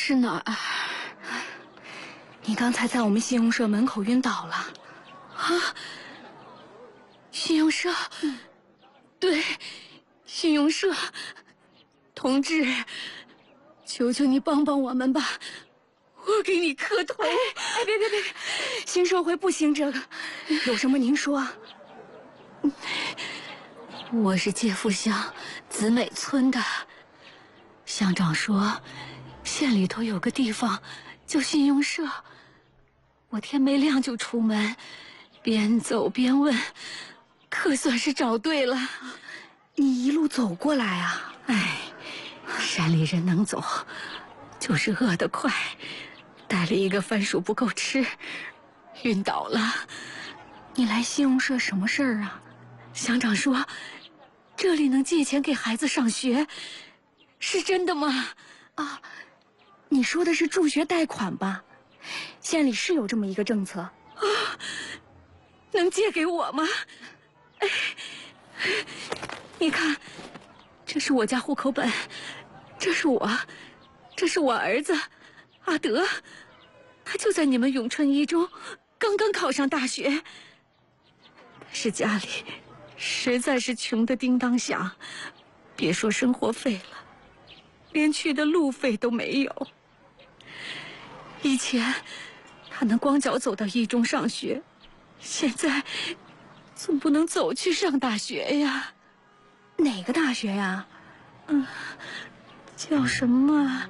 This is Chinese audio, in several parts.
是哪儿？你刚才在我们信用社门口晕倒了。啊？信用社？对，信用社。同志，求求你帮帮我们吧，我给你磕头。哎，别，新社会不兴这个，有什么您说。我是界富乡紫美村的，乡长说县里头有个地方叫信用社，我天没亮就出门，边走边问，可算是找对了。你一路走过来啊？哎，山里人能走，就是饿得快，带了一个番薯不够吃，晕倒了。你来信用社什么事儿啊？乡长说这里能借钱给孩子上学，是真的吗？啊，你说的是助学贷款吧？县里是有这么一个政策啊，能借给我吗？哎，你看，这是我家户口本，这是我儿子阿德，他就在你们永春一中，刚刚考上大学。但是家里实在是穷得叮当响，别说生活费了，连去的路费都没有。以前他能光脚走到一中上学，现在总不能走去上大学呀。哪个大学呀？叫什么？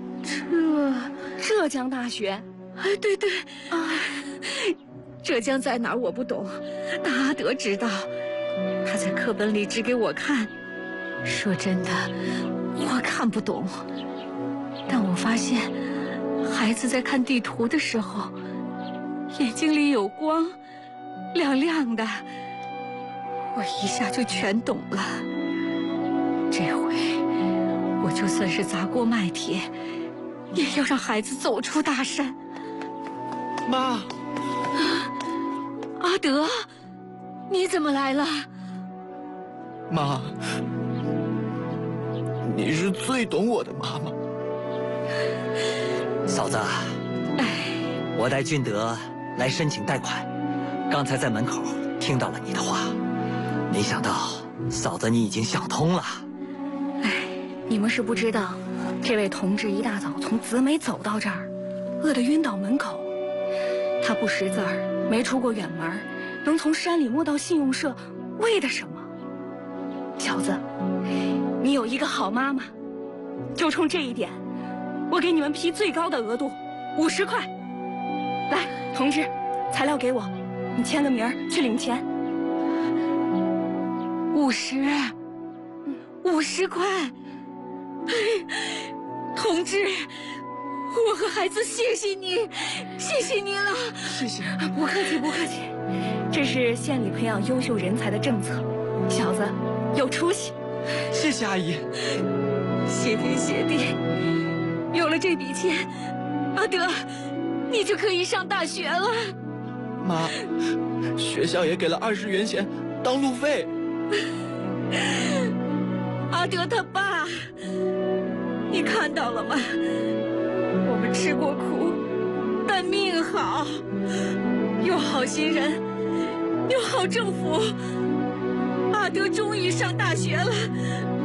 浙江大学。哎，对啊，浙江在哪儿我不懂，但阿德知道，他在课本里指给我看。说真的，我看不懂，但我发现孩子在看地图的时候，眼睛里有光，亮亮的，我一下就全懂了。这回我就算是砸锅卖铁，也要让孩子走出大山。 妈， 阿德，你怎么来了？ 妈，你是最懂我的妈妈。 嫂子，我带俊德来申请贷款，刚才在门口听到了你的话，没想到嫂子你已经想通了。 你们是不知道，这位同志一大早从紫美走到这儿，饿得晕倒门口。他不识字儿，没出过远门，能从山里摸到信用社，为的什么？小子，你有一个好妈妈，就冲这一点，我给你们批最高的额度，50块。来，同志，材料给我，你签个名儿去领钱。50块。同志，我和孩子谢谢你，谢谢你了。 谢谢。 不客气，不客气。这是县里培养优秀人才的政策，小子有出息。 谢谢阿姨。 谢天谢地，有了这笔钱，阿德，你就可以上大学了。 妈，学校也给了20元钱当路费。 阿德他爸，你看到了吗？我们吃过苦，但命好，有好心人，有好政府。阿德终于上大学了，